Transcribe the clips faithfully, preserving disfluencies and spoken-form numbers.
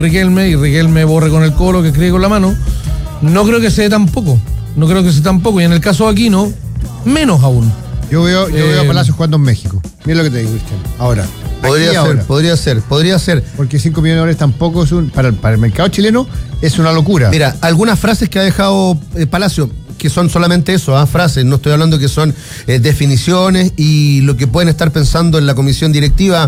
Riquelme y Riquelme borre con el codo lo que escribe con la mano. No creo que se dé tampoco. No creo que se dé tampoco. Y en el caso de Aquino, menos aún. Yo veo, yo Eh, veo a Palacios jugando en México. Mira lo que te digo, Cristian. Ahora. Podría aquí ser, ahora. podría ser, podría ser. Porque cinco millones de dólares tampoco es un. Para el, para el mercado chileno es una locura. Mira, algunas frases que ha dejado eh, Palacio, que son solamente eso, ¿ah? frases, no estoy hablando que son eh, definiciones y lo que pueden estar pensando en la comisión directiva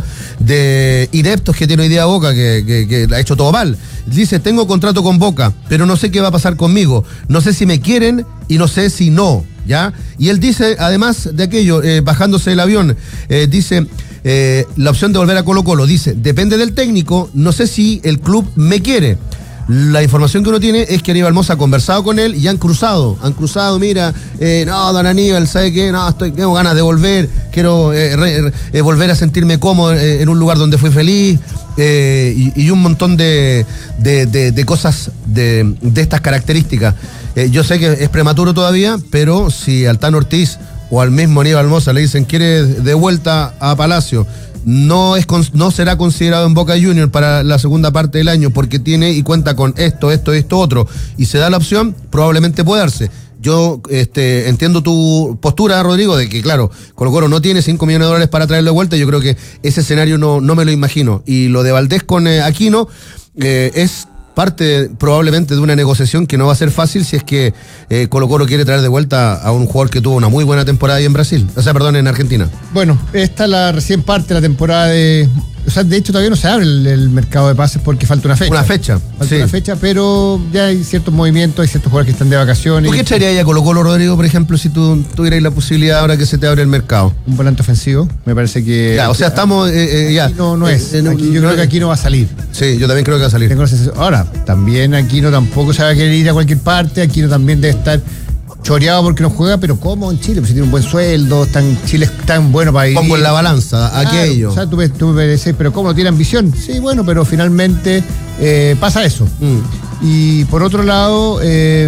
de ineptos que tiene hoy día Boca, que, que, que ha hecho todo mal. Dice, tengo contrato con Boca, pero no sé qué va a pasar conmigo. No sé si me quieren y no sé si no, ¿ya? Y él dice, además de aquello, eh, bajándose del avión, eh, dice... Eh, la opción de volver a Colo Colo, dice, depende del técnico, no sé si el club me quiere. La información que uno tiene es que Aníbal Mosa ha conversado con él y han cruzado, han cruzado, mira, eh, no, don Aníbal, ¿sabe qué? No, estoy, tengo ganas de volver, quiero eh, re, eh, volver a sentirme cómodo eh, en un lugar donde fui feliz, eh, y, y un montón de, de, de, de cosas de, de estas características. Eh, yo sé que es prematuro todavía, pero si al Tano Ortiz o al mismo Aníbal Mosa le dicen quiere de vuelta a Palacio, no es no será considerado en Boca Juniors para la segunda parte del año porque tiene y cuenta con esto, esto, esto, otro, y se da la opción, probablemente puede darse. Yo este, entiendo tu postura, Rodrigo, de que claro, Colo Colo no tiene cinco millones de dólares para traerlo de vuelta. Yo creo que ese escenario no, no me lo imagino. Y lo de Valdés con eh, Aquino eh, es parte probablemente de una negociación que no va a ser fácil si es que eh, Colo Colo quiere traer de vuelta a un jugador que tuvo una muy buena temporada ahí en Brasil, o sea, perdón, en Argentina. Bueno, esta es la recién parte de la temporada de... O sea, de hecho todavía no se abre el, el mercado de pases porque falta una fecha. Una fecha, Falta sí. una fecha, pero ya hay ciertos movimientos, hay ciertos jugadores que están de vacaciones. ¿Tú qué traerías ahí a Colo Colo, Rodrigo, por ejemplo, si tú tuvieras la posibilidad ahora que se te abre el mercado? Un volante ofensivo, me parece que... Ya, o sea, estamos... Eh, eh, ya. Aquí no, no es. Eh, eh, Aquí, yo no, creo que aquí no va a salir. Sí, yo también creo que va a salir. Tengo la sensación. Ahora, también Aquino tampoco se va a querer ir a cualquier parte. Aquino también debe estar choreado porque no juega, pero ¿cómo en Chile? Pues si tiene un buen sueldo, tan, Chile es tan bueno para vivir. Pongo en la balanza Claro, aquello. O sea, tú me, tú me decís, pero ¿cómo no tiene ambición? Sí, bueno, pero finalmente eh, pasa eso. Mm. Y por otro lado, eh,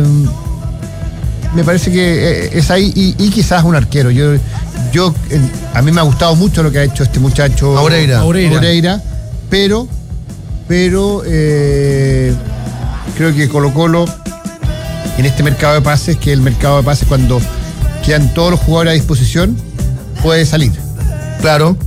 me parece que eh, es ahí, y, y quizás un arquero. Yo, yo eh, a mí me ha gustado mucho lo que ha hecho este muchacho Moreira. Moreira. Moreira, pero, pero eh, creo que Colo Colo en este mercado de pases, que el mercado de pases cuando quedan todos los jugadores a disposición, puede salir. Claro.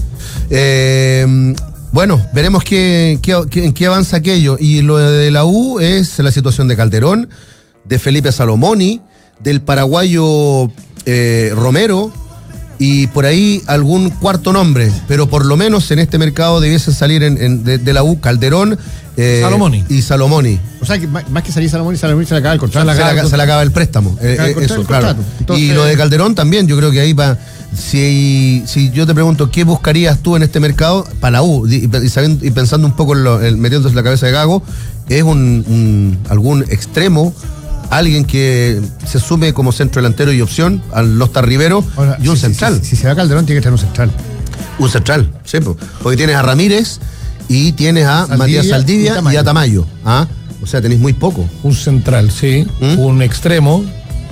Eh, bueno, veremos qué, qué, qué, en qué avanza aquello. Y lo de la U es la situación de Calderón, de Felipe Salomoni, del paraguayo eh, Romero, y por ahí algún cuarto nombre, pero por lo menos en este mercado debiesen salir en, en, de, de la U Calderón eh, Salomoni. y Salomoni. O sea, que más más que salir Salomón, Salomón se le acaba el contrato. Se le acaba, se le acaba el préstamo. Se le acaba eh, el contrato, eso, el claro. contrato. Entonces- Y lo de Calderón también, yo creo que ahí va. Si, si yo te pregunto qué buscarías tú en este mercado para la U, y, y, sabiendo, y pensando un poco en, lo, en metiéndose en la cabeza de Gago, es un, un algún extremo, alguien que se sume como centro delantero y opción al Losta Rivero. Ahora, Y un si, central. Si, si, si se va Calderón, tiene que traer un central. Un central, sí, po. Porque tienes a Ramírez y tienes a Saldivia Matías Saldivia y Tamayo. y a Tamayo. ¿Ah? O sea, tenéis muy poco. Un central, sí. ¿Mm? Un extremo.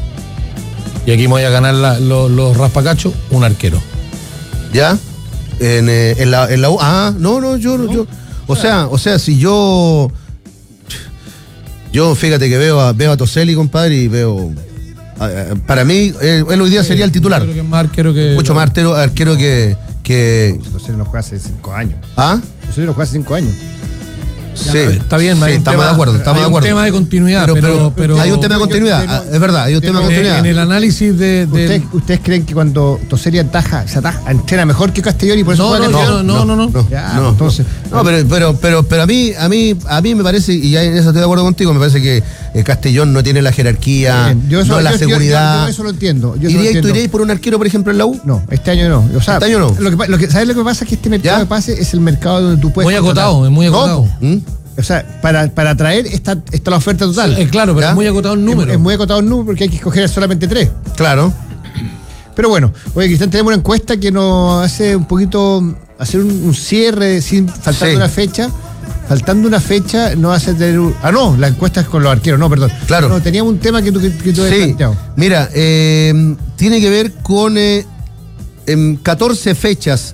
Y aquí me voy a ganar la- lo- los raspacachos. Un arquero. ¿Ya? En, eh, en, la, en la U. Ah, no, no, yo. yo o sea, o sea, si yo. Yo, fíjate que veo a, veo a Toselli, compadre, y veo. a- a- para mí, él, él hoy día sería el titular. Creo que es más arquero que. Mucho más arquero, arquero que. que Entonces no juega hace cinco años. ¿Ah? Entonces no juega hace cinco años. Sí. Está bien, sí, hay un estamos tema- de acuerdo, estamos hay de un acuerdo. tema de continuidad, pero- pero- hay un tema de yo- continuidad, yo- ah, es verdad, hay un tema de yo- En, continuidad. en el análisis de. de- ¿Ustedes, ¿Ustedes creen que cuando Toselli ataja, se ataja, entrena mejor que Castellón y por eso No, juega no, Castellón? no, no, no, no. Ya, no, entonces. No, pero, pero, pero, pero a mí, a mí, a mí me parece, y ya en eso estoy de acuerdo contigo, me parece que eh, Castellón no tiene la jerarquía, Bien, yo eso- no la yo- yo- seguridad. yo- yo eso lo entiendo, yo eso lo ¿Iríais- entiendo. ¿Tú iríais por un arquero, por ejemplo, en la U? No, este año no. O sea, ¿Este año no? Lo que, pa- lo que, ¿sabes lo que pasa? Es que este mercado ¿Ya? de pases es el mercado donde tú puedes. Muy contratar. acotado, es muy No, acotado. ¿Mm? O sea, para, para atraer está, está la oferta total. Eh, claro, pero ¿Ya? es muy acotado el número. Es, es muy acotado el número porque hay que escoger solamente tres. Claro. Pero bueno, oye, Cristian, tenemos una encuesta que nos hace un poquito hacer un, un cierre sin faltando Sí. una fecha. Faltando una fecha, no hace tener un- Ah, no, la encuesta es con los arqueros, no, perdón. Claro. No, teníamos un tema que tú, que, que tú habías Sí. planteado. Mira, eh, tiene que ver con eh, en catorce fechas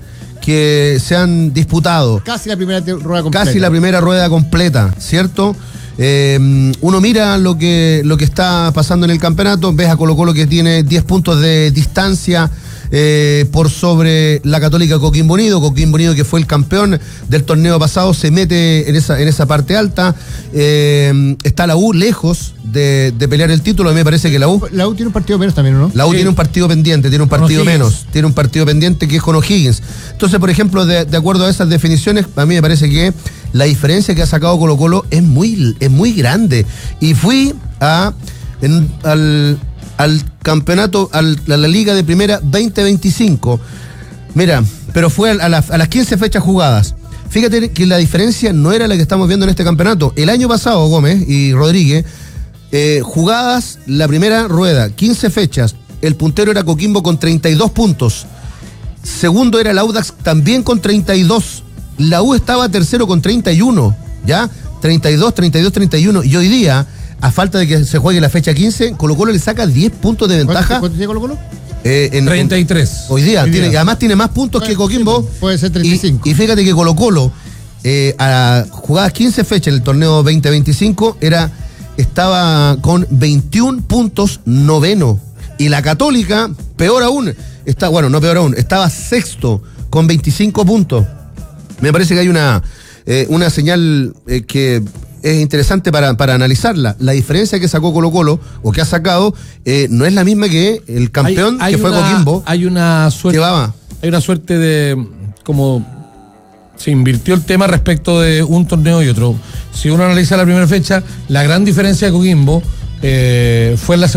que se han disputado. Casi la primera te- rueda completa. Casi la primera rueda completa, ¿cierto? Eh, uno mira lo que, lo que está pasando en el campeonato, ves a Colo Colo que tiene diez puntos de distancia eh, por sobre la Católica Coquimbo Unido. Coquimbo Unido, que fue el campeón del torneo pasado, se mete en esa, en esa parte alta. Eh, está la U lejos de, de pelear el título. A mí me parece que la U... La U tiene un partido menos también, ¿no? La U Sí. tiene un partido pendiente, tiene un Con partido O'Higgins. menos, tiene un partido pendiente que es con O'Higgins. Entonces, por ejemplo, de, de acuerdo a esas definiciones, a mí me parece que la diferencia que ha sacado Colo Colo es muy, es muy grande. Y fui a en- al, al campeonato, al- a la Liga de Primera veinte veinticinco. Mira, pero fue a, la- a las quince fechas jugadas. Fíjate que la diferencia no era la que estamos viendo en este campeonato. El año pasado, Gómez y Rodríguez, eh, jugadas la primera rueda, quince fechas. El puntero era Coquimbo con treinta y dos puntos. Segundo era el Audax también con treinta y dos. La U estaba tercero con treinta y uno, ¿ya? treinta y dos, treinta y dos, treinta y uno. Y hoy día, a falta de que se juegue la fecha quince, Colo Colo le saca diez puntos de ¿Cuánto, ventaja. ¿Cuánto tiene Colo Colo? eh, en- treinta y tres. en- hoy día, Hoy tiene, día. además tiene más puntos Bueno, que Coquimbo. sí, puede ser treinta y cinco. Y, y fíjate que Colo Colo, eh, a jugadas quince fechas en el torneo veinte veinticinco, era, estaba con veintiún puntos noveno. Y la Católica, peor aún, está, bueno, no peor aún, estaba sexto con veinticinco puntos. Me parece que hay una, eh, una señal eh, que es interesante para, para analizarla. La diferencia que sacó Colo Colo, o que ha sacado, eh, no es la misma que el campeón Hay- hay que fue una- Coquimbo, Hay una suerte. que va. Hay una suerte de. Como. Se invirtió el tema respecto de un torneo y otro. Si uno analiza la primera fecha, la gran diferencia de Coquimbo eh, fue en la segunda.